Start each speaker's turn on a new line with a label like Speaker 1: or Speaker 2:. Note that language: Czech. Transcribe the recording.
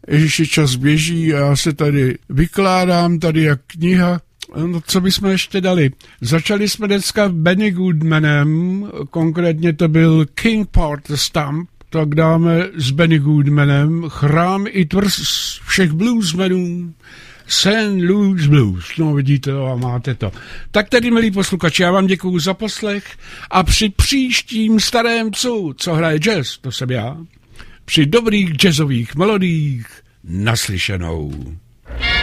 Speaker 1: Ježiši, čas běží a já se tady vykládám, tady jak kniha. No, co bychom ještě dali? Začali jsme dneska Benny Goodmanem, konkrétně to byl King Porter Stump, tak dáme s Benny Goodmanem Chrám i tvrz všech bluesmenů, St. Louis Blues. No vidíte to a máte to. Tak tedy, milí posluchači, já vám děkuju za poslech a při příštím starém co hraje jazz, to jsem já, při dobrých jazzových melodiích naslyšenou.